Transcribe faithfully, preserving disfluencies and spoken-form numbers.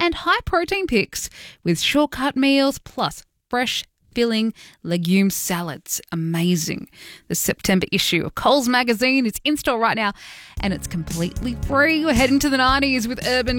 and high-protein picks with shortcut meals plus fresh filling legume salads. Amazing. The September issue of Coles magazine is in store right now and it's completely free. We're heading to the nineties with Urban